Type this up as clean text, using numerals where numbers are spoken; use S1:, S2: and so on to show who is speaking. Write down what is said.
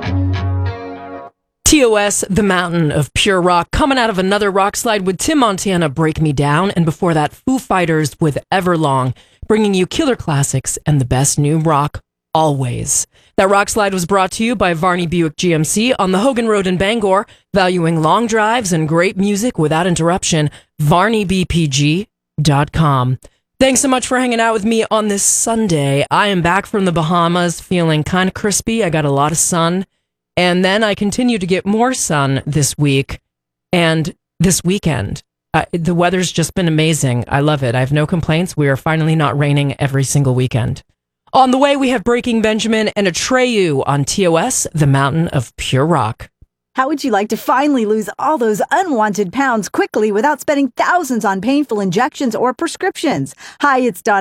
S1: TOS, The Mountain of Pure Rock, coming out of another rock slide with Tim Montana, Break Me Down, and before that, Foo Fighters with Everlong, bringing you killer classics and the best new rock always. That rock slide was brought to you by Varney Buick GMC on the Hogan Road in Bangor, valuing long drives and great music without interruption, varneybpg.com. Thanks so much for hanging out with me on this Sunday. I am back from the Bahamas feeling kind of crispy. I got a lot of sun. And then I continue to get more sun this week and this weekend. The weather's just been amazing. I love it. I have no complaints. We are finally not raining every single weekend. On the way, we have Breaking Benjamin and Atreyu on TOS, The Mountain of Pure Rock.
S2: How would you like to finally lose all those unwanted pounds quickly without spending thousands on painful injections or prescriptions? Hi, it's Donna.